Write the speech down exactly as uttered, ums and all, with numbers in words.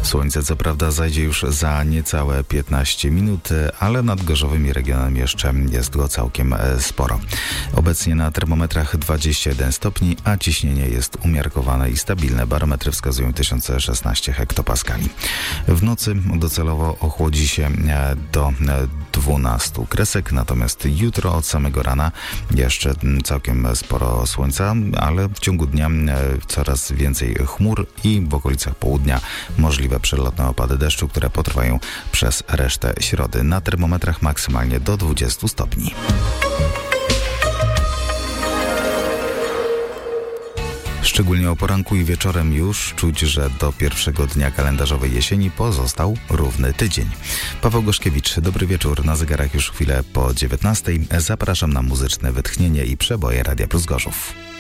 Słońce co prawda zajdzie już za niecałe piętnaście minut, ale nad Gorzowym i regionem jeszcze jest go całkiem sporo. Obecnie na termometrach dwadzieścia jeden stopni, a ciśnienie jest umiarkowane i stabilne. Barometry wskazują tysiąc szesnaście hektopaskali. W nocy docelowo ochłodzi się do dwunastu kresek, natomiast jutro od samego rana jeszcze całkiem sporo słońca, ale w ciągu dnia coraz więcej chmur i w okolicach południa możliwe przelotne opady deszczu, które potrwają przez resztę środy. Na termometrach maksymalnie do dwudziestu stopni. Szczególnie o poranku i wieczorem już czuć, że do pierwszego dnia kalendarzowej jesieni pozostał równy tydzień. Paweł Goszkiewicz, dobry wieczór. Na zegarach już chwilę po dziewiętnastej. Zapraszam na muzyczne wytchnienie i przeboje Radia Plus Gorzów.